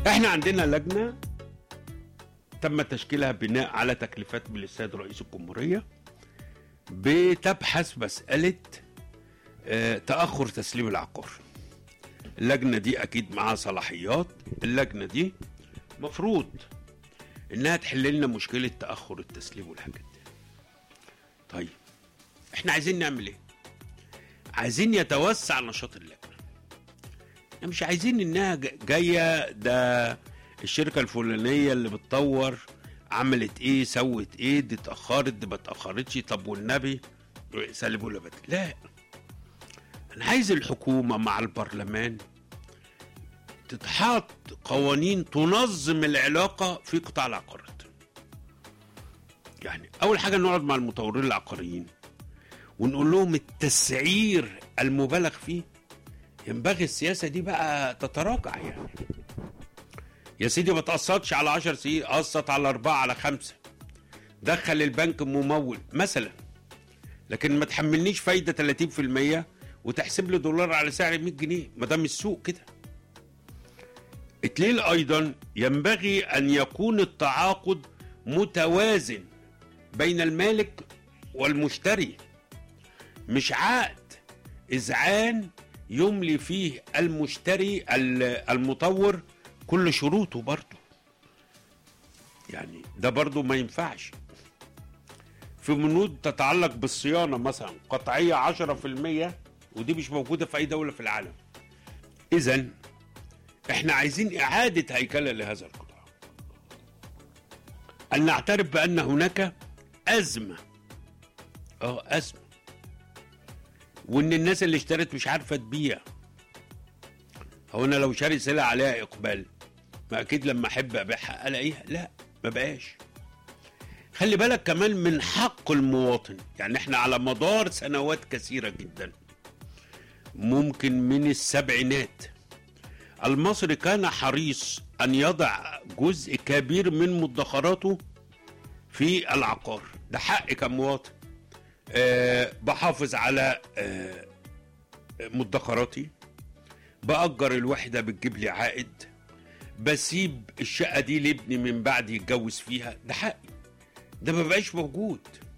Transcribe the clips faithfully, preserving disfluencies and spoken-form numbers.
احنا عندنا لجنة تم تشكيلها بناء على تكليفات من السيد رئيس الجمهورية بتبحث مسألة اه تأخر تسليم العقار. اللجنة دي أكيد معها صلاحيات. اللجنة دي مفروض إنها تحل لنا مشكلة تأخر التسليم والحاجات دي. طيب احنا عايزين نعمل ايه؟ عايزين يتوسع نشاط اللجنة. احنا مش عايزين إنها جاية ده الشركة الفلانية اللي بتطور عملت ايه سوت ايه، دي اتأخرت دي ما اتأخرتش، طب والنبي سلبوا لها بدل. لا، انا عايز الحكومة مع البرلمان تتحط قوانين تنظم العلاقة في قطاع العقارات. يعني اول حاجة نقعد مع المطورين العقاريين ونقول لهم التسعير المبالغ فيه ينبغي السياسة دي بقى تتراجع. يعني يا سيدي ما تقسطش على عشر سنين، قسط على أربعة على خمسة، دخل البنك ممول مثلا، لكن ما تحملنيش فايدة ثلاثين في المية وتحسب لي دولار على سعر مية جنيه، ما دام السوق كده. اتنين، أيضا ينبغي أن يكون التعاقد متوازن بين المالك والمشتري، مش عقد إذعان يملي فيه المشتري المطور كل شروطه برضه. يعني ده برضه ما ينفعش. في بنود تتعلق بالصيانة مثلا قطعية عشرة في المية، ودي مش موجودة في أي دولة في العالم. إذن إحنا عايزين إعادة هيكلة لهذا القطاع، أن نعترف بأن هناك أزمة أه أزمة وإن الناس اللي اشترت مش عارفة تبيع. هو أنا لو شاري سلعة عليها إقبال، ما أكيد لما أحب أبيعها ألاقيها؟ لا، ما بقاش. خلي بالك كمان من حق المواطن. يعني احنا على مدار سنوات كثيرة جدا، ممكن من السبعينات، المصري كان حريص أن يضع جزء كبير من مدخراته في العقار. ده حقي كمواطن. أه بحافظ على أه مدخراتي، بأجر الوحدة بتجيب لي عائد، بسيب الشقة دي لابني من بعد يتجوز فيها. ده حقي. ده ما بقاش موجود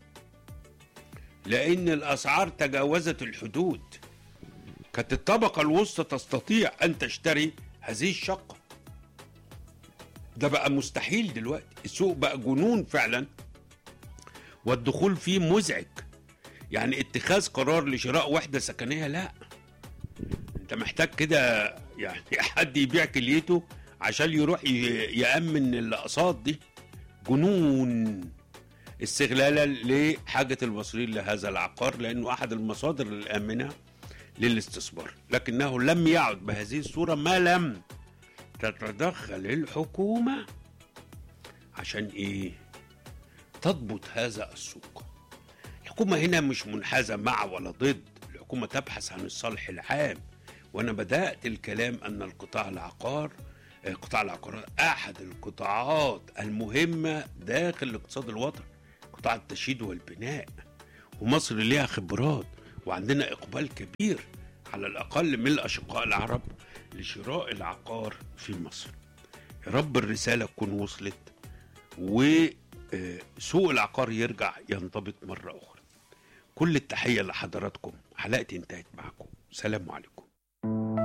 لأن الأسعار تجاوزت الحدود. كانت الطبقة الوسطى تستطيع أن تشتري هذه الشقة، ده بقى مستحيل دلوقتي. السوق بقى جنون فعلا والدخول فيه مزعج. يعني اتخاذ قرار لشراء وحدة سكنية، لا، انت محتاج كده يعني حد يبيع كليته عشان يروح يأمن الأقساط دي. جنون استغلالا لحاجة المصريين لهذا العقار، لأنه أحد المصادر الآمنة للاستثمار، لكنه لم يعد بهذه الصورة ما لم تتدخل الحكومة عشان إيه؟ تضبط هذا السوق. الحكومة هنا مش منحازة مع ولا ضد، الحكومة تبحث عن الصالح العام. وأنا بدأت الكلام أن القطاع العقار قطاع العقارات أحد القطاعات المهمة داخل الاقتصاد الوطني، قطاع التشييد والبناء، ومصر ليها خبرات وعندنا إقبال كبير على الأقل من الأشقاء العرب لشراء العقار في مصر. يا رب الرسالة تكون وصلت وسوق العقار يرجع ينضبط مرة أخرى. كل التحية لحضراتكم. حلقتي انتهت معكم. سلام عليكم.